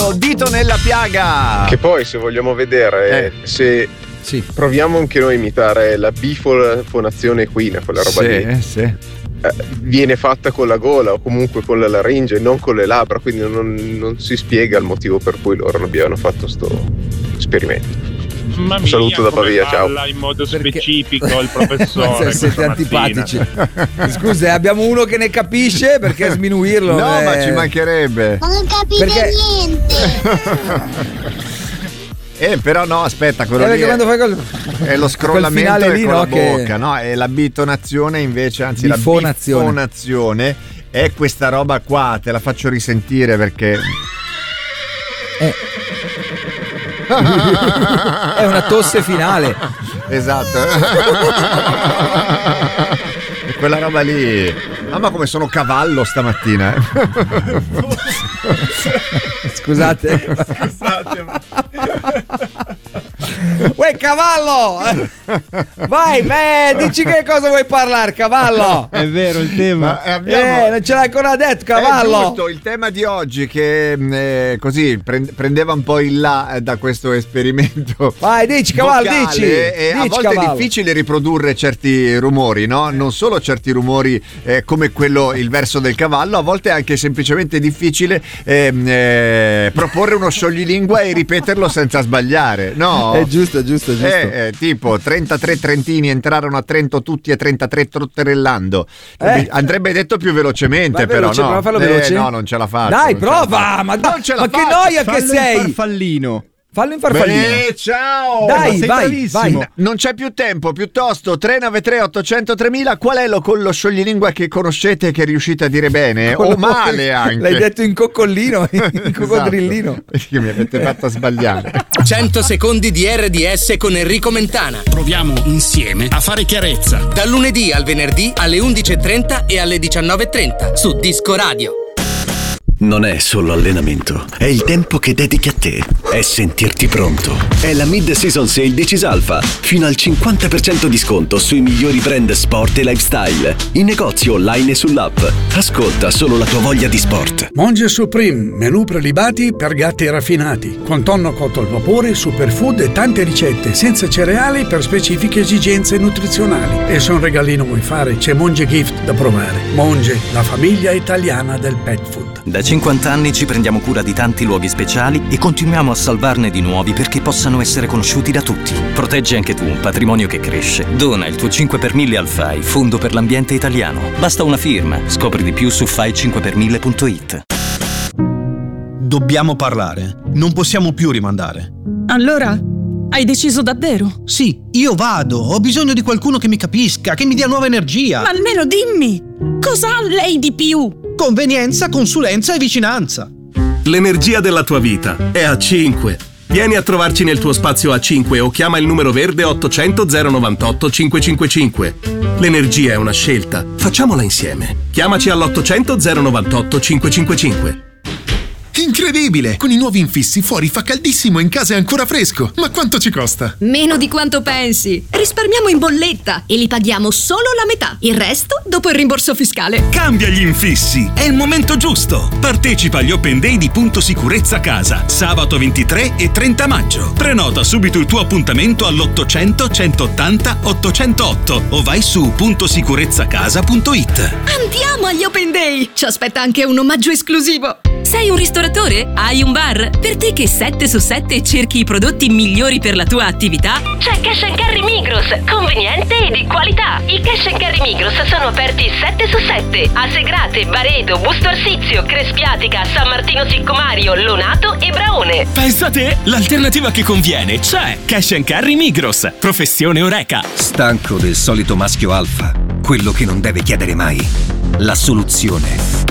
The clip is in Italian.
Dito nella piaga. Che poi, se vogliamo vedere, se proviamo anche noi a imitare la bifonazione equina, quella roba lì. Viene fatta con la gola o comunque con la laringe, non con le labbra, quindi non si spiega il motivo per cui loro non abbiano fatto sto esperimento. Un saluto da Pavia, ciao. In modo specifico il professore. Siete antipatici. Scusa, abbiamo uno che ne capisce, perché sminuirlo? No, ma ci mancherebbe. Ma non capite niente. Però no, aspetta, quello lì è lo scrollamento lì, con la no, bocca, no? E la bitonazione invece, anzi la bifonazione è questa roba qua, te la faccio risentire perché è una tosse finale. Esatto. E quella roba lì. Mamma come sono cavallo stamattina. Scusate. Uè, cavallo! Vai, dici che cosa vuoi parlare, cavallo? È vero il tema. Non ce l'hai ancora detto, cavallo. Giusto, il tema di oggi che così prendeva un po' il là da questo esperimento. Vai, dici, cavallo, dici. A volte cavallo. è difficile riprodurre certi rumori, no? Non solo certi rumori come quello, il verso del cavallo, a volte è anche semplicemente difficile proporre uno scioglilingua e ripeterlo senza sbagliare, no? È giusto. Tipo 33 trentini entrarono a Trento tutti e 33 trotterellando. Andrebbe detto più velocemente, però veloce, no. prova a farlo veloce. No, non ce la faccio. Dai, prova, ma che noia che sei. Farfallino. Fallo in farfallino. Ciao. Dai, vai. Non c'è più tempo, piuttosto 393 800 3000. Qual è lo scioglilingua che conoscete e che riuscite a dire bene o male anche? L'hai detto in coccollino, in coccodrillino. Esatto. Perché mi avete fatto sbagliare. 100 secondi di RDS con Enrico Mentana. Proviamo insieme a fare chiarezza. Dal lunedì al venerdì alle 11:30 e alle 19:30 su Disco Radio. Non è solo allenamento, è il tempo che dedichi a te, è sentirti pronto. È la Mid-Season Sale di Cisalfa, fino al 50% di sconto sui migliori brand sport e lifestyle, in negozio online e sull'app. Ascolta solo la tua voglia di sport. Monge Supreme, menù prelibati per gatti raffinati, con tonno cotto al vapore, superfood e tante ricette, senza cereali per specifiche esigenze nutrizionali. E se un regalino vuoi fare, c'è Monge Gift da provare. Monge, la famiglia italiana del pet food. Da 50 anni ci prendiamo cura di tanti luoghi speciali e continuiamo a salvarne di nuovi perché possano essere conosciuti da tutti. Proteggi anche tu un patrimonio che cresce. Dona il tuo 5 per 1000 al FAI, Fondo per l'Ambiente Italiano. Basta una firma. Scopri di più su fai5per1000.it. Dobbiamo parlare. Non possiamo più rimandare. Allora, hai deciso davvero? Sì, io vado. Ho bisogno di qualcuno che mi capisca, che mi dia nuova energia. Ma almeno dimmi, cosa ha lei di più? Convenienza, consulenza e vicinanza. L'energia della tua vita è A5. Vieni a trovarci nel tuo spazio A5 o chiama il numero verde 800 098 555. L'energia è una scelta. Facciamola insieme. Chiamaci all'800 098 555. Incredibile! Con i nuovi infissi fuori fa caldissimo e in casa è ancora fresco. Ma quanto ci costa? Meno di quanto pensi. Risparmiamo in bolletta e li paghiamo solo la metà. Il resto dopo il rimborso fiscale. Cambia gli infissi, è il momento giusto. Partecipa agli Open Day di Punto Sicurezza Casa, sabato 23 e 30 maggio. Prenota subito il tuo appuntamento all'800 180 808 o vai su puntosicurezzacasa.it. Andiamo agli Open Day! Ci aspetta anche un omaggio esclusivo. Sei un ristoratore? Hai un bar? Per te che 7 su 7 cerchi i prodotti migliori per la tua attività? C'è Cash & Carry Migros, conveniente e di qualità. I Cash & Carry Migros sono aperti 7 su 7 a Segrate, Baredo, Busto Arsizio, Crespiatica, San Martino Siccomario, Lonato e Braone. Pensa a te, l'alternativa che conviene c'è. Cash & Carry Migros, professione Oreca. Stanco del solito maschio alfa, quello che non deve chiedere mai. La soluzione